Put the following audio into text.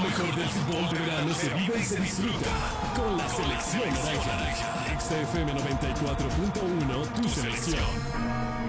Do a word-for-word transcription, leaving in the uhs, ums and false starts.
mejor del fútbol de verano se vive y se disfruta con la selección naranja. X F M noventa y cuatro punto uno, tu selección.